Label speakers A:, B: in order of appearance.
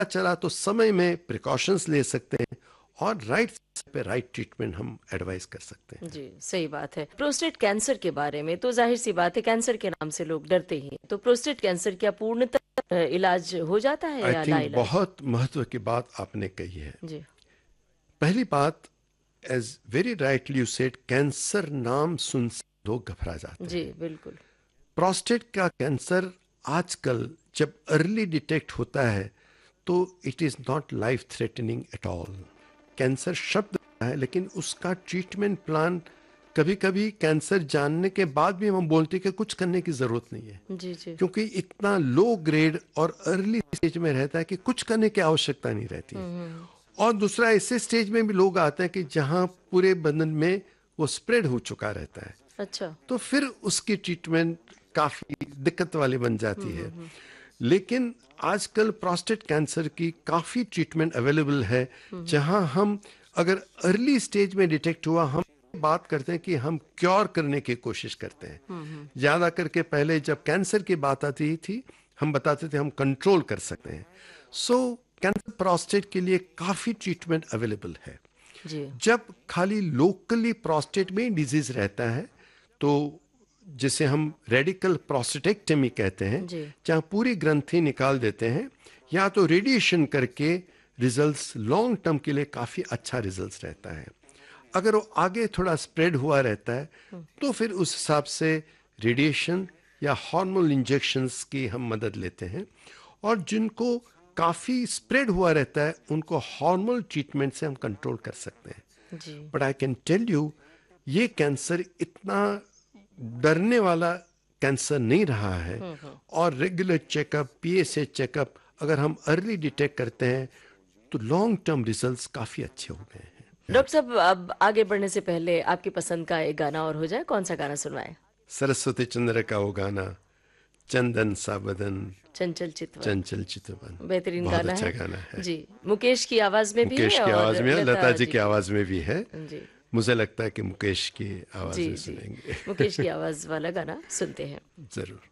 A: चला तो समय में प्रिकॉशंस ले सकते हैं और राइट पे राइट ट्रीटमेंट हम एडवाइस कर सकते हैं।
B: जी, सही बात है। प्रोस्टेट कैंसर के बारे में तो जाहिर सी बात है, कैंसर के नाम से लोग डरते ही हैं। तो प्रोस्टेट कैंसर क्या पूर्णतः इलाज हो जाता है
A: आई
B: या
A: थिंक
B: लाइलाज?
A: बहुत महत्व की बात आपने कही है।
B: जी।
A: पहली बात, as very rightly you said, cancer नाम सुन लोग घबरा जाते
B: जी,
A: हैं।
B: बिल्कुल।
A: प्रोस्टेट का कैंसर आजकल जब अर्ली डिटेक्ट होता है तो it is not life threatening at all. Cancer शब्द है लेकिन उसका ट्रीटमेंट प्लान, कभी कभी कैंसर जानने के बाद भी हम बोलते हैं कि कुछ करने की जरूरत नहीं है,
B: जी, जी।
A: क्योंकि इतना लो ग्रेड और अर्ली स्टेज में रहता है कि कुछ करने की आवश्यकता नहीं रहती है।
B: हुँ।
A: और दूसरा, ऐसे स्टेज में भी लोग आते हैं कि जहां पूरे बदन में वो स्प्रेड हो चुका रहता है,
B: अच्छा।
A: तो फिर उसकी ट्रीटमेंट काफी दिक्कत वाली बन जाती है।
B: हुँ।
A: लेकिन आजकल प्रोस्टेट कैंसर की काफी ट्रीटमेंट अवेलेबल है, जहां हम अगर अर्ली स्टेज में डिटेक्ट हुआ, हम बात करते हैं कि हम क्योर करने की कोशिश करते हैं।
B: हुँ।
A: ज्यादा करके पहले जब कैंसर की बात आती थी, हम बताते थे हम कंट्रोल कर सकते हैं। सो कैंसर प्रोस्टेट के लिए काफी ट्रीटमेंट अवेलेबल है।
B: जी।
A: जब खाली लोकली प्रोस्टेट में डिजीज रहता है तो जिसे हम रेडिकल प्रोस्टेटेक्टमी कहते हैं,
B: जी।
A: जहां पूरी ग्रंथि निकाल देते हैं, या तो रेडिएशन करके रिजल्ट्स लॉन्ग टर्म के लिए काफी अच्छा रिजल्ट्स रहता है। अगर वो आगे थोड़ा स्प्रेड हुआ रहता है तो फिर उस हिसाब से रेडिएशन या हार्मोनल इंजेक्शंस की हम मदद लेते हैं। और जिनको काफी स्प्रेड हुआ रहता है उनको हार्मोनल ट्रीटमेंट से हम कंट्रोल कर सकते हैं।
B: जी।
A: But I can tell you, ये कैंसर इतना डरने वाला कैंसर नहीं रहा है।
B: हुँ।
A: और रेगुलर चेकअप, पीएसए चेकअप अगर हम अर्ली डिटेक्ट करते हैं तो लॉन्ग टर्म रिजल्ट्स काफी अच्छे हो गए हैं।
B: डॉक्टर साहब, अब आगे बढ़ने से पहले आपकी पसंद का एक गाना और हो जाए, कौन-सा गाना सुनवाएँ?
A: सरस्वती चंद्र का वो गाना, चंदन सा बदन,
B: चंचल चितवन।
A: चंचल चितवन,
B: बेहतरीन
A: बहुत
B: गाना
A: अच्छा
B: है।
A: गाना है।
B: जी, मुकेश की आवाज़ में भी
A: मुकेश
B: है
A: की
B: और
A: आवाज में है,
B: लता
A: लता जी
B: जी
A: की
B: की।
A: आवाज में भी है।
B: जी।
A: मुझे लगता है कि मुकेश की आवाज
B: जी,
A: में
B: जी।
A: सुनेंगे।
B: मुकेश की आवाज़ वाला गाना सुनते हैं।
A: जरूर।